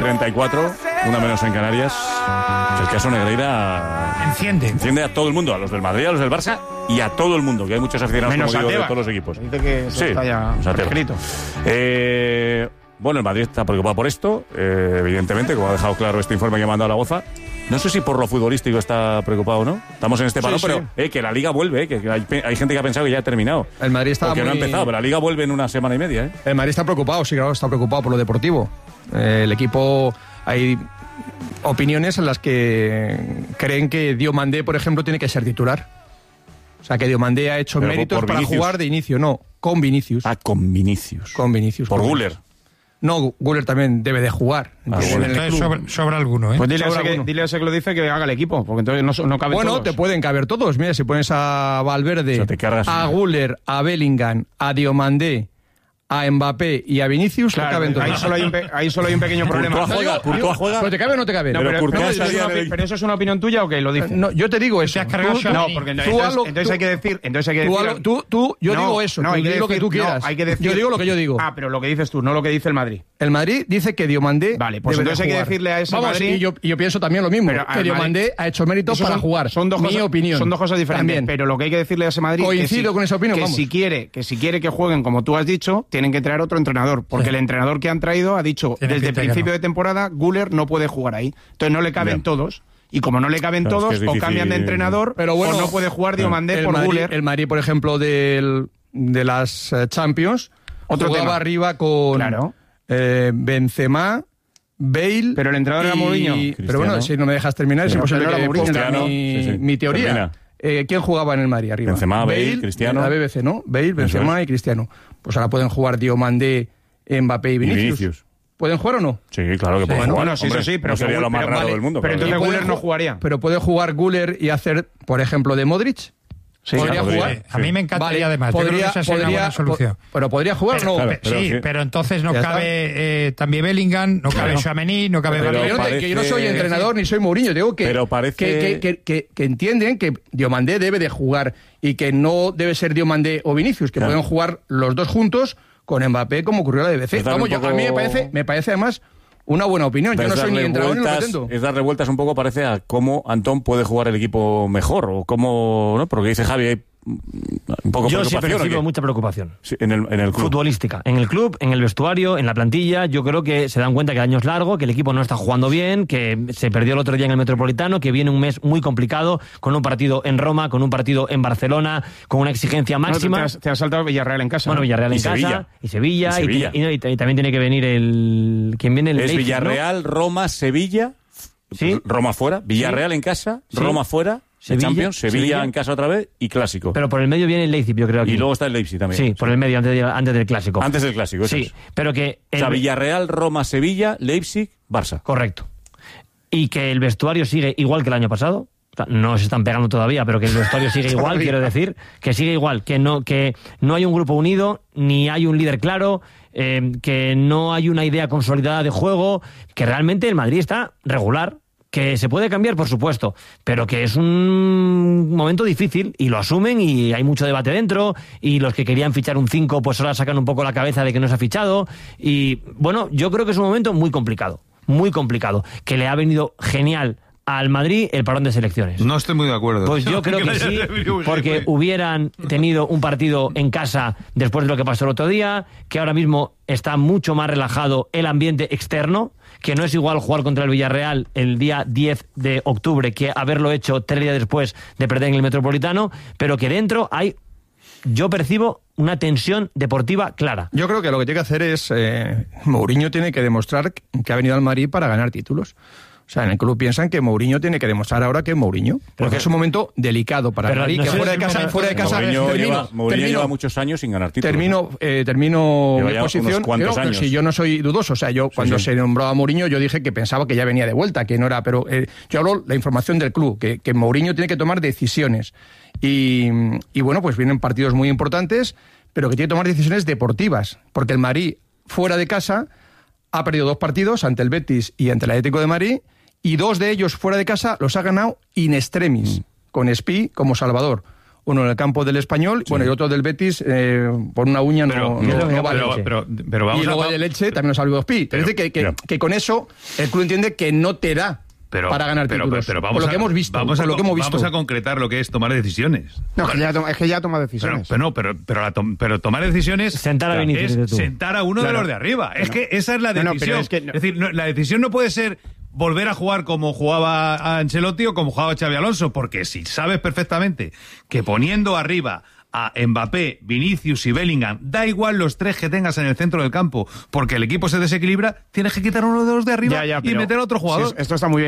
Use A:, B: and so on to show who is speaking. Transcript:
A: 8:34, una menos en Canarias. El caso Negreira enciende a todo el mundo, a los del Madrid, a los del Barça y a todo el mundo, que hay muchos aficionados
B: menos
A: como digo, de
B: Tebas.
A: todos los equipos.
B: Dice que eso está ya prescrito.
A: Bueno, el Madrid está preocupado por esto, evidentemente, como ha dejado claro este informe que ha mandado la Boza. No sé si por lo futbolístico está preocupado o no. Estamos en este parón, pero que la Liga vuelve, que hay gente que ha pensado que ya ha terminado.
C: El Madrid está
A: porque no ha empezado, pero la Liga vuelve en una semana y media.
C: El Madrid está preocupado, sí, claro, está preocupado por lo deportivo. El equipo, hay opiniones en las que creen que Diomandé, por ejemplo, tiene que ser titular. O sea, que Diomandé ha hecho méritos para jugar de inicio. No, con Vinicius.
A: Ah, con Vinicius.
C: Con Vinicius.
A: Por Güler.
C: No, Güler también debe de jugar.
D: Entonces sobra alguno, ¿eh?
B: Pues dile a ese que lo dice que haga el equipo, porque entonces no caben todos.
C: Bueno, te pueden caber todos. Mira, si pones a Valverde, a Güler, a Bellingham, a Diomandé, a Mbappé y a Vinicius,
B: claro,
C: te caben todos.
B: Ahí solo hay un pequeño problema.
A: Courtois juega.
C: ¿Pero te cabe o no te cabe?
B: No, pero eso es una opinión tuya o qué lo dices.
C: No, yo te digo eso.
B: No, porque entonces hay que decir.
C: Yo digo eso.
B: No, hay que
C: decir lo que tú quieras. Yo digo lo que yo digo.
B: Ah, pero lo que dices tú, no lo que dice el Madrid.
C: El Madrid dice que Diomandé.
B: Vale, pues entonces hay que decirle a ese Madrid.
C: Y yo pienso también lo mismo. Que Diomandé ha hecho méritos para jugar. Mi opinión.
B: Son dos cosas diferentes. Pero lo que hay que decirle a ese Madrid.
C: Coincido con esa opinión.
B: Que si quiere que jueguen como tú has dicho, tienen que traer otro entrenador. Porque el entrenador que han traído ha dicho desde el principio de temporada, Güler no puede jugar ahí. Entonces no le caben todos. Y como no le caben todos, o cambian de entrenador,
C: pero bueno,
B: o no puede jugar Diomandé por Güler.
C: El Madrid, por ejemplo, de las Champions, jugaba arriba con Benzema, Bale.
B: Pero el entrenador era Mourinho.
C: Pero bueno, si no me dejas terminar, es imposible que ponga mi teoría. ¿Quién jugaba en el Madrid arriba?
A: Benzema, Bale, Cristiano.
C: La BBC, ¿no? Bale, Benzema y Cristiano. Pues ahora pueden jugar Diomandé, Mbappé y Vinicius. ¿Pueden jugar o no?
A: Sí, claro que pueden jugar.
B: Bueno, sí, eso sí, pero
A: no sería lo más raro del mundo.
B: Pero entonces Güler no jugaría.
C: Pero puede jugar Güler y hacer, por ejemplo, de Modric.
B: Sí,
C: ¿Podría jugar?
D: A mí me encantaría además. Esa sería una buena solución.
C: Pero podría jugar, ¿no?
D: Pero entonces no cabe también Bellingham, no cabe Tchouaméni, no cabe...
C: Que yo no soy entrenador ni soy Mourinho. Digo que entienden que Diomandé debe de jugar y que no debe ser Diomandé o Vinicius, que pueden jugar los dos juntos con Mbappé como ocurrió la BBC. Vamos, a mí me parece además una buena opinión. Yo no soy ni entrenador ni lo pretendo.
A: Es darle vueltas un poco, parece, a cómo Antón puede jugar el equipo mejor, o cómo, ¿no? Porque dice Javi, hay un poco
E: yo sí
A: preocupación.
E: percibo mucha preocupación.
A: Sí, en el club.
E: Futbolística. En el club, en el vestuario, en la plantilla, yo creo que se dan cuenta que el año es largo, que el equipo no está jugando bien, que se perdió el otro día en el Metropolitano, que viene un mes muy complicado, con un partido en Roma, con un partido en Barcelona, con una exigencia máxima.
B: Te has saltado Villarreal en casa.
E: Bueno, Villarreal en casa. Y Sevilla. Y también tiene que venir el... ¿Quién viene? El
A: es
E: Leipzig,
A: Villarreal, ¿no? Roma, Sevilla. ¿Sí? Roma fuera. Villarreal en casa. Sí. Roma fuera. Sevilla en casa otra vez y Clásico.
E: Pero por el medio viene el Leipzig, yo creo. Aquí.
A: Y luego está el Leipzig también.
E: Sí, por el medio, antes del Clásico.
A: Antes del Clásico, eso
E: sí,
A: es.
E: Pero que...
A: O sea, Villarreal, Roma, Sevilla, Leipzig, Barça.
E: Correcto. Y que el vestuario sigue igual que el año pasado. No se están pegando todavía, pero que el vestuario sigue igual, quiero decir. Que sigue igual, que no hay un grupo unido, ni hay un líder claro, que no hay una idea consolidada de juego, que realmente el Madrid está regular. Que se puede cambiar, por supuesto, pero que es un momento difícil y lo asumen y hay mucho debate dentro y los que querían fichar un 5 pues ahora sacan un poco la cabeza de que no se ha fichado y bueno, yo creo que es un momento muy complicado, que le ha venido genial al Madrid el parón de selecciones.
F: No estoy muy de acuerdo.
E: Pues yo creo que sí, porque hubieran tenido un partido en casa después de lo que pasó el otro día, que ahora mismo está mucho más relajado el ambiente externo, que no es igual jugar contra el Villarreal el día 10 de octubre que haberlo hecho 3 días después de perder en el Metropolitano, pero que dentro yo percibo una tensión deportiva clara.
C: Yo creo que lo que tiene que hacer es Mourinho tiene que demostrar que ha venido al Madrid para ganar títulos. O sea, en el club piensan que Mourinho tiene que demostrar ahora que es Mourinho. Porque es un momento delicado para el Madrid,
E: no
C: que fuera de casa...
A: Mourinho lleva muchos años sin ganar títulos.
C: Termino mi posición.
A: Años.
C: Si yo no soy dudoso, o sea, cuando se nombró a Mourinho, yo dije que pensaba que ya venía de vuelta, que no era... Pero yo hablo la información del club, que Mourinho tiene que tomar decisiones. Y bueno, pues vienen partidos muy importantes, pero que tiene que tomar decisiones deportivas. Porque el Madrid, fuera de casa, ha perdido 2 partidos ante el Betis y ante el Atlético de Madrid, y 2 de ellos fuera de casa los ha ganado in extremis, con Espí como salvador. uno en el campo del Español, bueno, y otro del Betis, por una uña no vale.
F: Pero vamos
C: y luego el Elche también nos ha salido 2 pi. Es decir, que con eso el club entiende que no te da para ganar títulos.
F: Pero
C: por lo que hemos visto.
F: Vamos a concretar lo que es tomar decisiones.
B: No, es que ya toma decisiones.
F: Pero tomar decisiones
E: sentar a
F: es sentar a uno de los de arriba. Es que esa es la decisión. Es decir, la decisión no puede ser volver a jugar como jugaba Ancelotti o como jugaba Xabi Alonso, porque si sabes perfectamente que poniendo arriba a Mbappé, Vinicius y Bellingham, da igual los 3 que tengas en el centro del campo, porque el equipo se desequilibra, tienes que quitar uno de los de arriba y meter a otro jugador.
B: Sí, esto está muy bien.